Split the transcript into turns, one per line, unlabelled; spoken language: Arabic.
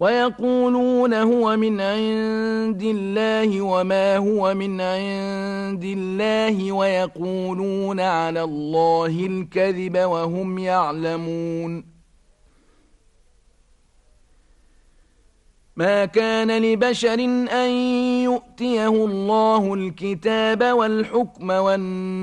ويقولون هو من عند الله وما هو من عند الله ويقولون على الله الكذب وهم يعلمون. ما كان لبشر أن يؤتيه الله الكتاب والحكم والنبوة